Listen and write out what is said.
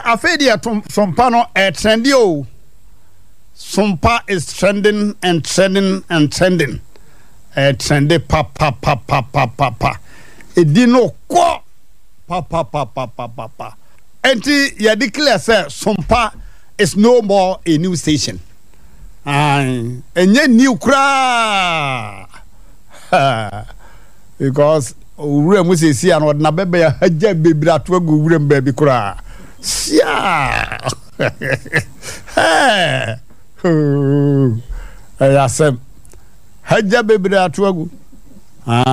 afedi sompa no trendy o. Sompa is trending and trending and trending. Trendy pa. Edino ko pa. Enti ya declare say Sompa is no more a new station. Enye new kra. Because ure mu sesi an odna bebe ya haja bebri ato agu ure mbabi kra. Sia. Ayasem haja bebri ato agu.